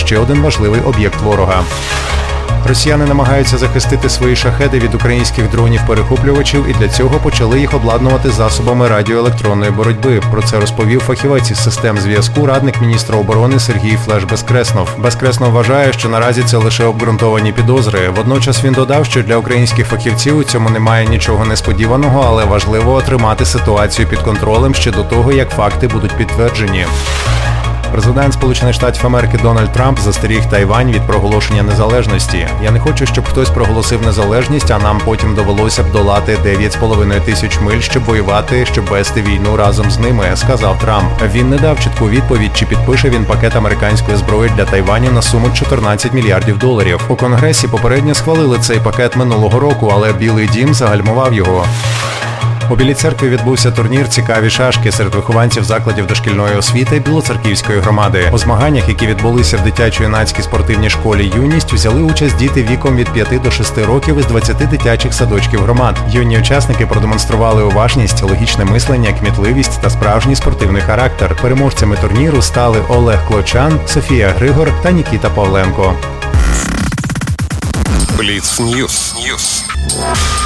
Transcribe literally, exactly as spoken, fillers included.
ще один важливий об'єкт ворога. Росіяни намагаються захистити свої шахеди від українських дронів-перехоплювачів і для цього почали їх обладнувати засобами радіоелектронної боротьби. Про це розповів фахівець із систем зв'язку, радник міністра оборони Сергій Флеш Безкреснов. Безкреснов вважає, що наразі це лише обґрунтовані підозри. Водночас він додав, що для українських фахівців у цьому немає нічого несподіваного, але важливо тримати ситуацію під контролем ще до того, як факти будуть підтверджені. Президент Сполучених Штатів Америки Дональд Трамп застеріг Тайвань від проголошення незалежності. «Я не хочу, щоб хтось проголосив незалежність, а нам потім довелося б долати дев'ять з половиною тисяч миль, щоб воювати, щоб вести війну разом з ними», – сказав Трамп. Він не дав чітку відповідь, чи підпише він пакет американської зброї для Тайваню на суму чотирнадцять мільярдів доларів. У Конгресі попередньо схвалили цей пакет минулого року, але Білий дім загальмував його. У Білій церкві відбувся турнір «Цікаві шашки» серед вихованців закладів дошкільної освіти Білоцерківської громади. У змаганнях, які відбулися в дитячо-юнацькій спортивній школі «Юність», взяли участь діти віком від п'яти до шести років із двадцяти дитячих садочків громад. Юні учасники продемонстрували уважність, логічне мислення, кмітливість та справжній спортивний характер. Переможцями турніру стали Олег Клочан, Софія Григор та Нікіта Павленко. Бліц Ньюс.